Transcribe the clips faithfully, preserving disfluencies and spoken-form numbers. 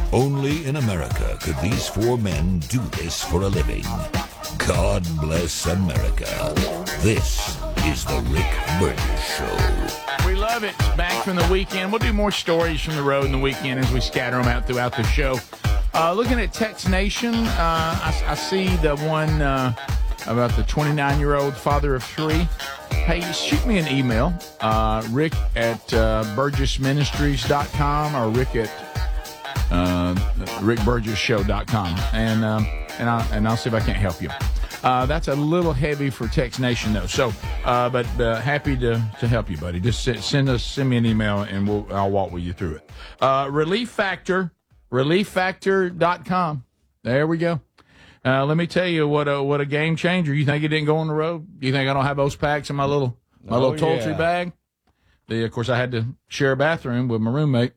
Only in America could these four men do this for a living. God bless America. This is the Rick Burgess Show. We love it. Back from the weekend. We'll do more stories from the road in the weekend as we scatter them out throughout the show. Uh, looking at Text Nation, uh, I, I see the one uh, about the twenty-nine-year-old father of three. Hey, shoot me an email, uh, rick at uh, burgess ministries dot com or rick at uh, rick burgess show dot com, and, um, and, I'll, and I'll see if I can't help you. Uh, that's a little heavy for Text Nation, though. So, uh, but uh, happy to, to help you, buddy. Just send us send me an email, and we'll I'll walk with you through it. Uh, Relief Factor, relief factor dot com. There we go. Uh, let me tell you what a what a game changer. You think it didn't go on the road? You think I don't have those packs in my little my oh, little toiletry yeah. bag? The, of course, I had to share a bathroom with my roommate,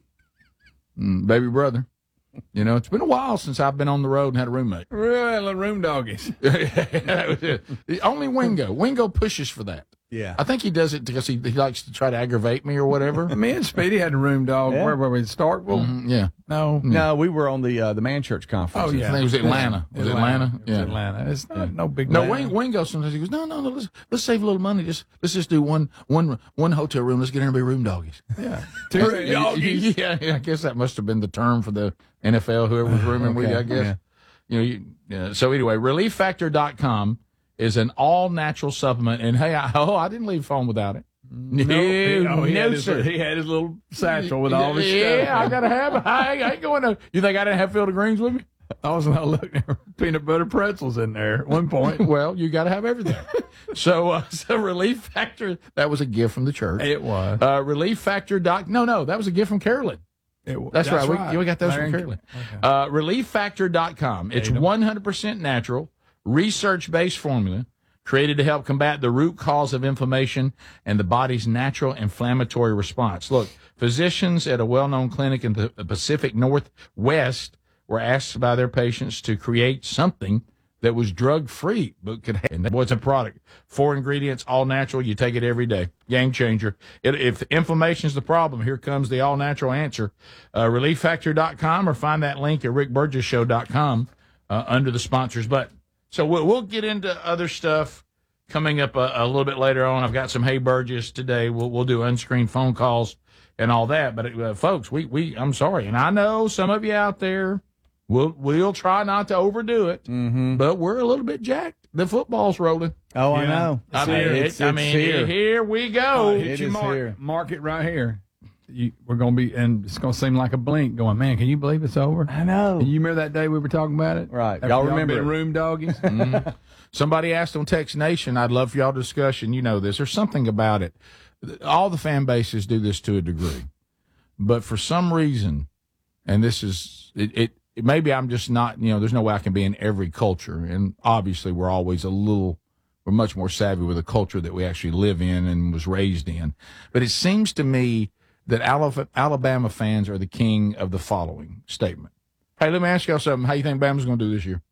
baby brother. You know, it's been a while since I've been on the road and had a roommate. Really, room doggies. That was it. The only Wingo. Wingo pushes for that. Yeah. I think he does it because he, he likes to try to aggravate me or whatever. Me and Speedy had a room dog. Yeah. Where were we? Starkville? Mm-hmm. Yeah. No. No, we were on the uh, the Man Church conference. Oh, yeah. I think it was Atlanta. Was it Atlanta? It was Yeah. Atlanta. It's not, yeah. no big No, deal. Wing, Wingo sometimes he goes, no, no, no, let's let's save a little money. Just let's just do one one one hotel room. Let's get in and be room doggies. Yeah. Two doggies. Yeah, yeah, I guess that must have been the term for the N F L, whoever was rooming okay. with, I guess. Yeah. You know, you, yeah. So anyway, relief factor dot com is an all-natural supplement. And, hey, I, oh, I didn't leave home without it. No, he, oh, he, no, had his, sir. he had his little satchel with all his yeah, stuff. Yeah, I got to have it. I, I ain't going to. You think I didn't have Field of Greens with me? I was not looking. There were peanut butter pretzels in there at one point. Well, you got to have everything. so, uh, so Relief Factor, that was a gift from the church. It was. Uh, relief factor doc. No, no, that was a gift from Carolyn. It, that's, that's right. right. We, we got those Larry from Carolyn. Okay. Uh, relief factor dot com. It's one hundred percent natural, research-based formula created to help combat the root cause of inflammation and the body's natural inflammatory response. Look, physicians at a well-known clinic in the Pacific Northwest were asked by their patients to create something that was drug-free, but could have, and boy, it's a product. Four ingredients, all natural. You take it every day. Game changer. It, if inflammation is the problem, here comes the all-natural answer. Uh, relief factor dot com or find that link at rick burgess show dot com uh, under the sponsors button. So we'll, we'll get into other stuff coming up a, a little bit later on. I've got some Hey Burgess today. We'll we'll do unscreened phone calls and all that. But uh, folks, we we I'm sorry, and I know some of you out there. We'll we'll try not to overdo it, mm-hmm. but we're a little bit jacked. The football's rolling. Oh, yeah. I know. I mean, it's, it, it's I mean, here. here we go. Uh, hit it you is mark, here. mark it right here. You, we're going to be, and it's going to seem like a blink going, man, can you believe it's over? I know. And you remember that day we were talking about it? Right. After Y'all remember been it. room doggies? mm-hmm. Somebody asked on Text Nation, I'd love for y'all to discussion. You know this. There's something about it. All the fan bases do this to a degree. But for some reason, and this is, it, it maybe I'm just not, you know, there's no way I can be in every culture. And obviously we're always a little, we're much more savvy with the culture that we actually live in and was raised in. But it seems to me that Alabama fans are the king of the following statement. Hey, let me ask y'all something. How you think Bama's going to do this year?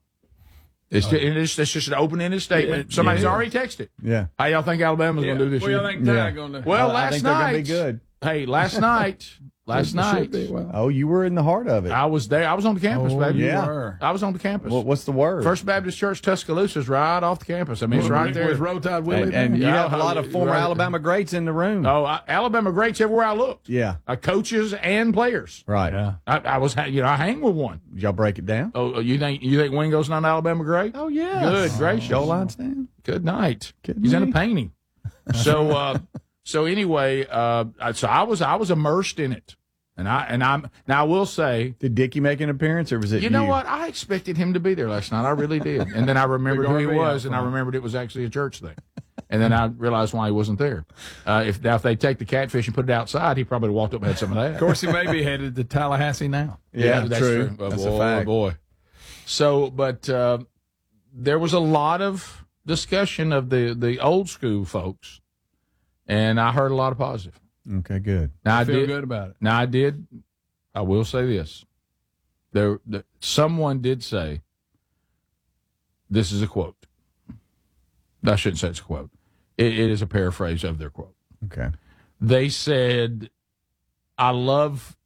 It's, oh. it's, it's just an open-ended statement. Yeah, Somebody's yeah. already texted. Yeah. How y'all think Alabama's yeah. going to do this what year? What y'all think yeah. going to do? Well, I, last I think night. they're going to be good. Hey, last night. Last night. Well. Oh, you were in the heart of it. I was there. I was on the campus, oh, baby. Yeah. Were. I was on the campus. Well, what's the word? First Baptist Church Tuscaloosa is right off the campus. I mean, it's well, right there. With Roll Tide Willie. And, and you Yeah, have a lot of former right. Alabama greats in the room. Oh, I, Alabama greats everywhere I looked. Yeah. Uh, coaches and players. Right. Yeah. I, I was, you know, I hang with one. Did y'all break it down? Oh, you think you think Wingo's not an Alabama great? Oh, yeah. Good gracious. Goal line stand? Good night. Kidding He's me? in a painting. so, uh, so anyway, uh, so I was I was immersed in it, and I and I'm now I will say, Did Dickie make an appearance, or was it you you? know what? I expected him to be there last night. I really did, and then I remembered who he You're gonna be was, out and I front. remembered it was actually a church thing, and then I realized why he wasn't there. Uh, if now if they take the catfish and put it outside, he probably walked up and had some of that. Of course, he may be headed to Tallahassee now. Yeah, that's true. true. Oh, That's boy, a fact. Oh, boy. So, but uh, there was a lot of discussion of the, the old school folks, and I heard a lot of positive. Okay, good. Now, I, I feel did, good about it. Now, I did, I will say this. There, there, someone did say, this is a quote. I shouldn't say it's a quote. It, it is a paraphrase of their quote. Okay. They said, I love